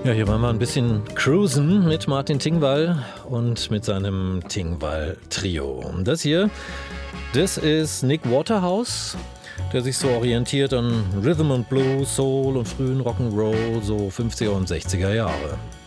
Ja, hier wollen wir ein bisschen cruisen mit Martin Tingwall und mit seinem Tingwall-Trio. Das hier, das ist Nick Waterhouse, der sich so orientiert an Rhythm and Blues, Soul und frühen Rock'n'Roll, so 50er und 60er Jahre.